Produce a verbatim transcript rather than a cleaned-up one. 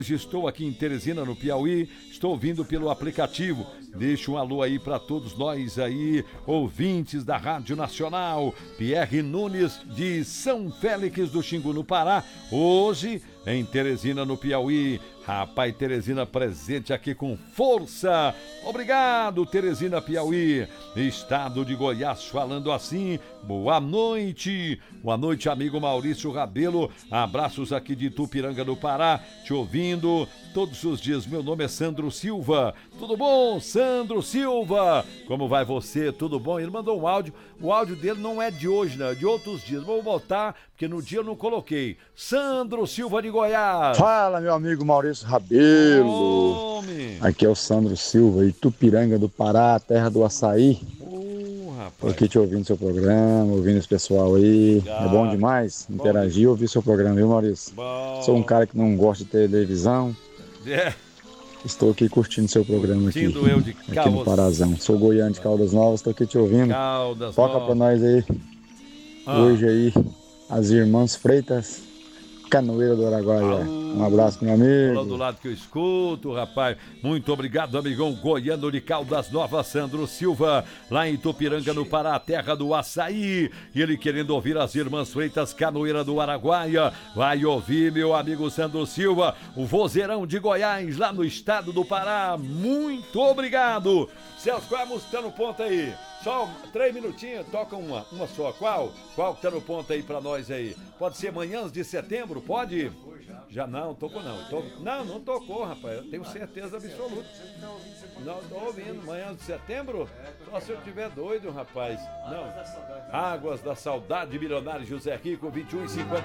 Estou aqui em Teresina, no Piauí, estou ouvindo pelo aplicativo. Deixa um alô aí para todos nós aí, ouvintes da Rádio Nacional. Pierre Nunes, de São Félix do Xingu, no Pará. Hoje, em Teresina, no Piauí. Rapaz, Teresina presente aqui com força. Obrigado, Teresina, Piauí. Estado de Goiás falando assim. Boa noite. Boa noite, amigo Maurício Rabelo. Abraços aqui de Itupiranga, do Pará. Te ouvindo todos os dias. Meu nome é Sandro Silva. Tudo bom, Sandro Silva? Como vai você? Tudo bom? Ele mandou um áudio. O áudio dele não é de hoje, né? É de outros dias. Vou botar, porque no dia eu não coloquei. Sandro Silva de Goiás. Fala, meu amigo Maurício Rabelo. Homem. Aqui é o Sandro Silva, Itupiranga do Pará, terra do açaí. Oh, rapaz. Tô aqui te ouvindo seu programa, ouvindo esse pessoal aí. Ah, é bom demais interagir e ouvir seu programa, viu, Maurício? Bom. Sou um cara que não gosta de televisão. É. Estou aqui curtindo seu programa aqui, Curtindo eu de aqui Caldas. no Parazão. Sou goiano de Caldas Novas, estou aqui te ouvindo. Caldas Toca Novas. pra nós aí. Ah. Hoje aí, as irmãs Freitas, Canoeira do Araguaia. Um abraço, meu amigo. Falando do lado que eu escuto, rapaz. Muito obrigado, amigão goiano de Caldas Novas, Sandro Silva, lá em Itupiranga, no Pará, terra do açaí. E ele querendo ouvir as irmãs Freitas, Canoeira do Araguaia. Vai ouvir, meu amigo Sandro Silva, o vozeirão de Goiás, lá no estado do Pará. Muito obrigado. Celso, qual é a música que tá no ponto aí? Só três minutinhos, toca uma, uma só. Qual? Qual que tá no ponto aí pra nós aí? Pode ser Manhãs de Setembro? Pode? Já não, tocou não. Tô, não, não tocou, rapaz. Eu tenho certeza absoluta. Não, tô ouvindo. Manhãs de Setembro? Só se eu tiver doido, rapaz. Não. Águas da Saudade, Milionário José Rico, vinte e um e cinquenta.